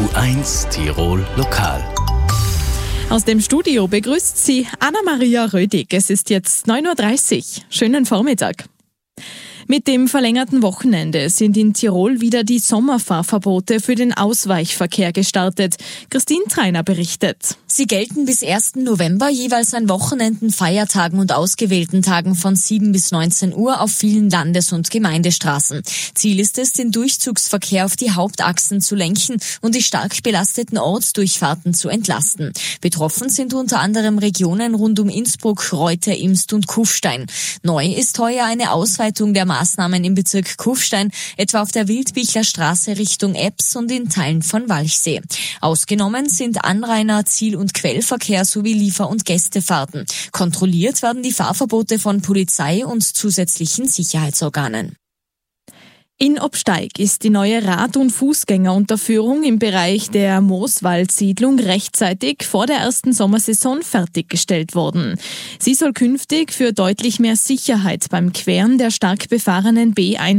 U1 Tirol Lokal. Aus dem Studio begrüßt Sie Anna-Maria Rödig. Es ist jetzt 9.30 Uhr. Schönen Vormittag. Mit dem verlängerten Wochenende sind in Tirol wieder die Sommerfahrverbote für den Ausweichverkehr gestartet. Christine Treiner berichtet. Sie gelten bis 1. November jeweils an Wochenenden, Feiertagen und ausgewählten Tagen von 7 bis 19 Uhr auf vielen Landes- und Gemeindestraßen. Ziel ist es, den Durchzugsverkehr auf die Hauptachsen zu lenken und die stark belasteten Ortsdurchfahrten zu entlasten. Betroffen sind unter anderem Regionen rund um Innsbruck, Reute, Imst und Kufstein. Neu ist heuer eine Ausweitung der Maßnahmen im Bezirk Kufstein, etwa auf der Wildbichler Straße Richtung Ebbs und in Teilen von Walchsee. Ausgenommen sind Anrainer, Ziel- und Quellverkehr sowie Liefer- und Gästefahrten. Kontrolliert werden die Fahrverbote von Polizei und zusätzlichen Sicherheitsorganen. In Obsteig ist die neue Rad- und Fußgängerunterführung im Bereich der Mooswald-Siedlung rechtzeitig vor der ersten Sommersaison fertiggestellt worden. Sie soll künftig für deutlich mehr Sicherheit beim Queren der stark befahrenen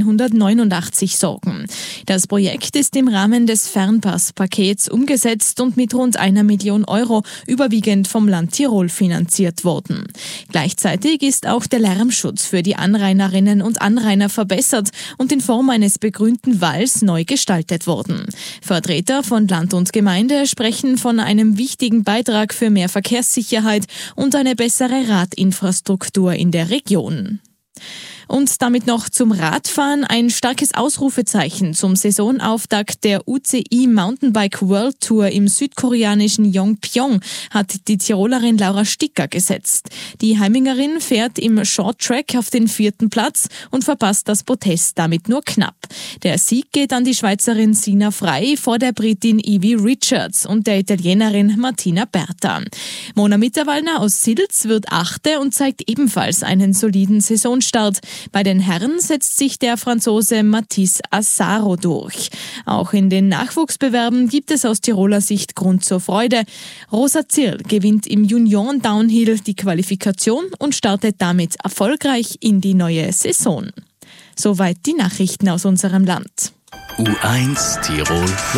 B189 sorgen. Das Projekt ist im Rahmen des Fernpasspakets umgesetzt und mit rund 1 Million Euro überwiegend vom Land Tirol finanziert worden. Gleichzeitig ist auch der Lärmschutz für die Anrainerinnen und Anrainer verbessert und in Form eines begrünten Walls neu gestaltet worden. Vertreter von Land und Gemeinde sprechen von einem wichtigen Beitrag für mehr Verkehrssicherheit und eine bessere Radinfrastruktur in der Region. Und damit noch zum Radfahren. Ein starkes Ausrufezeichen zum Saisonauftakt der UCI Mountainbike World Tour im südkoreanischen Yongpyong hat die Tirolerin Laura Sticker gesetzt. Die Heimingerin fährt im Short Track auf den 4. Platz und verpasst das Podest damit nur knapp. Der Sieg geht an die Schweizerin Sina Frey vor der Britin Evie Richards und der Italienerin Martina Berta. Mona Mitterwallner aus Silz wird 8. und zeigt ebenfalls einen soliden Saisonstart. Bei den Herren setzt sich der Franzose Mathis Assaro durch. Auch in den Nachwuchsbewerben gibt es aus Tiroler Sicht Grund zur Freude. Rosa Zirl gewinnt im Junioren Downhill die Qualifikation und startet damit erfolgreich in die neue Saison. Soweit die Nachrichten aus unserem Land. U1 Tirol